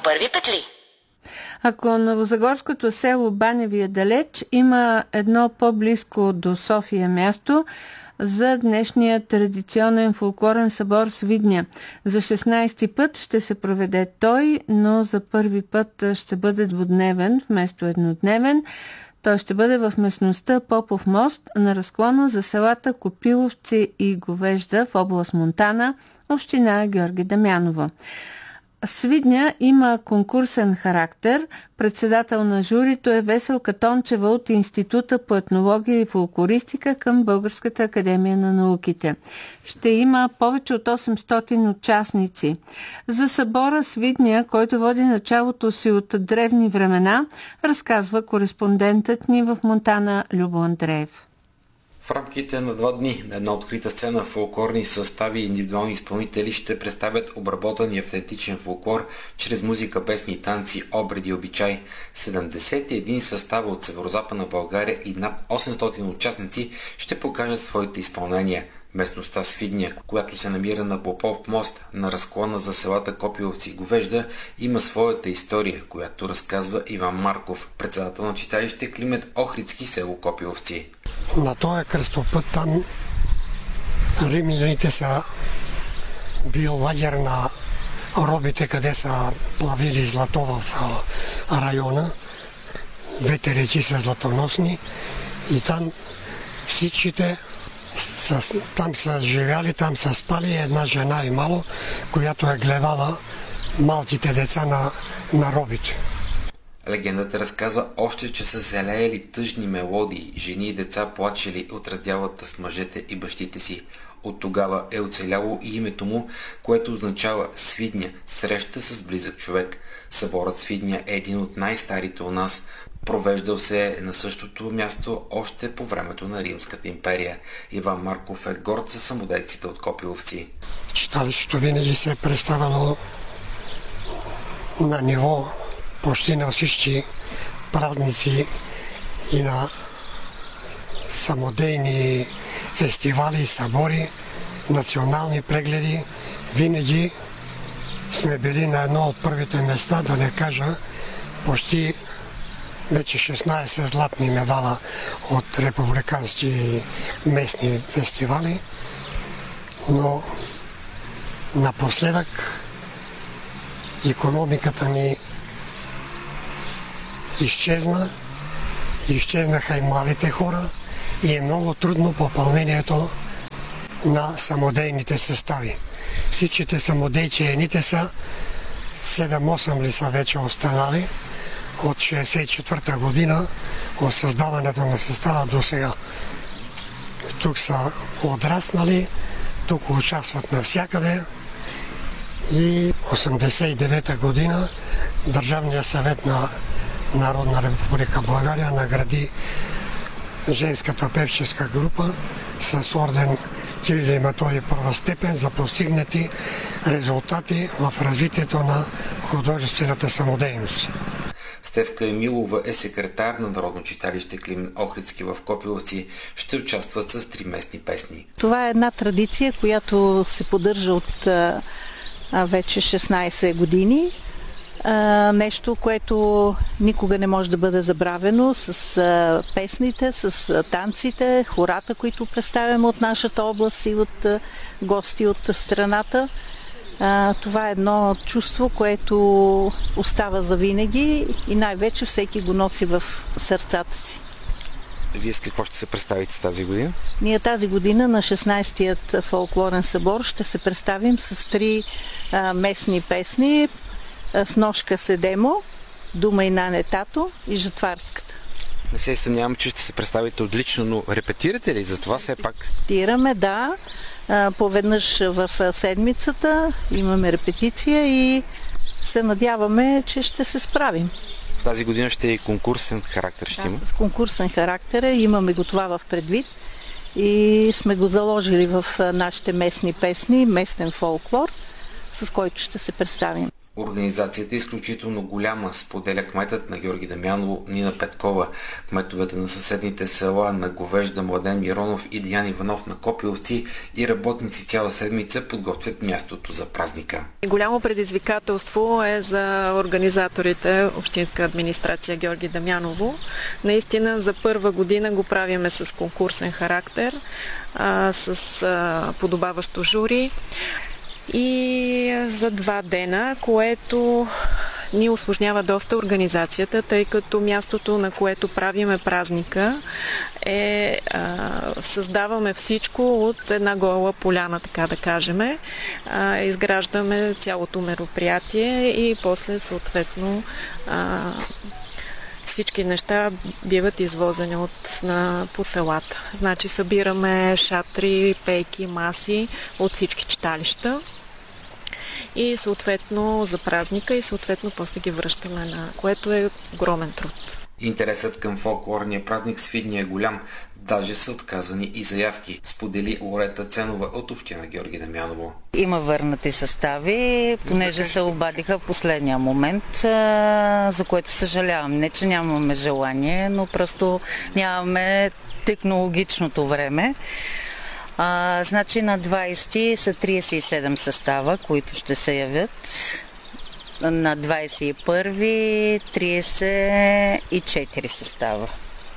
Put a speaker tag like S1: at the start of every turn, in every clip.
S1: първи петли.
S2: Ако новозагорското село Баневи е далеч, има едно по-близко до София място за днешния традиционен фолклорен събор с Видня. За 16-ти път ще се проведе той, но за първи път ще бъде двудневен вместо еднодневен. Той ще бъде в местността Попов мост на разклона за селата Копиловци и Говежда в област Монтана, община Георги Дамяново. Свидня има конкурсен характер. Председател на журито е Веселка Тончева от Института по етнология и фолклористика към Българската академия на науките. Ще има повече от 800 участници. За събора Свидня, който води началото си от древни времена, разказва кореспондентът ни в Монтана Любо Андреев.
S3: В рамките на 2 дни на една открита сцена фолклорни състави и индивидуални изпълнители ще представят обработен автентичен фолклор чрез музика, песни и танци, обреди и обичай. 71 състава от Северозападна България и над 800 участници ще покажат своите изпълнения. Местността Свидня, която се намира на Попов мост на разклона за селата Копиловци и Говежда, има своята история, която разказва Иван Марков, председател на читалище Климент Охридски, село Копиловци.
S4: На този кръстопът там римляните са бил лагер на робите, къде са плавили злато в района. Двете реки са златоносни и там всичките там са живяли, там са спали една жена и мало, която е гледала малките деца на робите.
S3: Легендата разказва още, че са залеяли тъжни мелодии, жени и деца плачели от раздялата с мъжете и бащите си. От тогава е оцеляло и името му, което означава Свидня, среща с близък човек. Съборът Свидня е един от най-старите у нас. Провеждал се на същото място още по времето на Римската империя. Иван Марков е горд за самодейците от Копиловци.
S4: Читалището винаги се е представяло на ниво почти на всички празници и на самодейни фестивали и събори, национални прегледи. Винаги сме били на едно от първите места, да не кажа почти вече 16 златни медала от републикански местни фестивали, но напоследък икономиката ни изчезнаха и младите хора и е много трудно попълнението на самодейните състави. Всичките самодейци, едните са 7-8 ли са вече останали от 1964 година, от създаването на състава до сега. Тук са отраснали, тук участват навсякъде и 1989 година Държавният съвет на Народна република България награди женската певческа група с орден Кирил и Методий първа степен за постигнати резултати в развитието на художествената самодейност.
S3: Стефка Емилова е секретар на Народно читалище Климент Охридски в Копиловци. Ще участват с 3 местни песни.
S5: Това е една традиция, която се поддържа от вече 16 години. Нещо, което никога не може да бъде забравено с песните, с танците, хората, които представяме от нашата област и от гости от страната. Това е едно чувство, което остава завинаги и най-вече всеки го носи в сърцата си.
S3: Вие с какво ще се представите тази година?
S5: Ние тази година на 16-тият фолклорен събор ще се представим с 3 местни песни: Сношка Седемо, Дума и Нане Тато и Жатварската.
S3: Не се съмнявам, че ще се представите отлично, но репетирате ли за това все пак?
S5: Репетираме, да. Поведнъж в седмицата имаме репетиция и се надяваме, че ще се справим.
S3: Тази година ще и конкурсен характер ще има?
S5: С конкурсен характер имаме го това в предвид и сме го заложили в нашите местни песни, местен фолклор, с който ще се представим.
S3: Организацията е изключително голяма, споделя кметът на Георги Дамяново Нина Петкова. Кметовете на съседните села на Говежда, Младен Миронов и Диан Иванов на Копиловци и работници цяла седмица подготвят мястото за празника.
S1: Голямо предизвикателство е за организаторите, общинска администрация Георги Дамяново. Наистина за първа година го правиме с конкурсен характер, с подобаващо жури и за 2 дена, което ни усложнява доста организацията, тъй като мястото, на което правиме празника, създаваме всичко от една гола поляна, така да кажем. Изграждаме цялото мероприятие и после съответно всички неща биват извозени по селата. Значи събираме шатри, пейки, маси от всички читалища и съответно за празника и съответно после ги връщаме, което е огромен труд.
S3: Интересът към фолклорния празник с Видня е голям. Даже са отказани и заявки, сподели Лорета Ценова от община Георги Дамяново.
S6: Има върнати състави, понеже се обадиха в последния момент, за което съжалявам. Не, че нямаме желание, но просто нямаме технологичното време. Значи на 20 са 37 състава, които ще се явят. На 21 34 състава.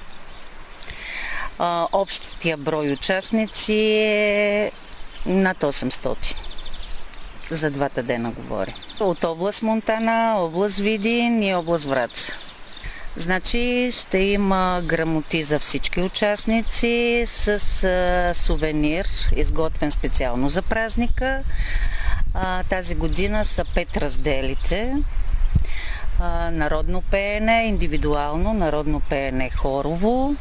S6: Общия брой участници е над 800. За 2 дена говоря. От област Монтана, област Видин и област Враца. Значи ще има грамоти за всички участници с сувенир, изготвен специално за празника. Тази година са 5 разделите. Народно пеене, индивидуално, народно пеене хорово.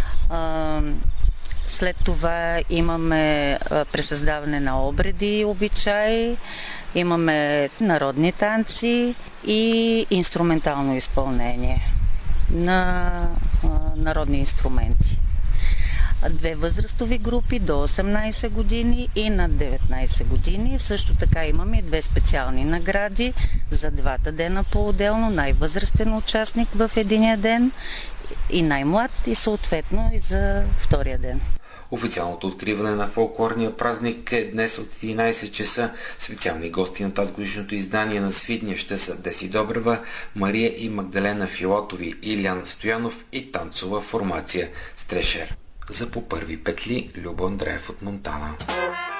S6: След това имаме пресъздаване на обреди и обичаи, имаме народни танци и инструментално изпълнение на народни инструменти. 2 възрастови групи до 18 години и над 19 години. Също така имаме 2 специални награди за 2 дена по-отделно. Най-възрастен участник в единия ден и най-млад и съответно и за втория ден.
S3: Официалното откриване на фолклорния празник е днес от 11 часа. Специални гости на тази годишното издание на Свидня ще са Деси Добрева, Мария и Магдалена Филотови, Илян Стоянов и танцова формация Стрешер. За по първи петли Любо Андреев от Монтана.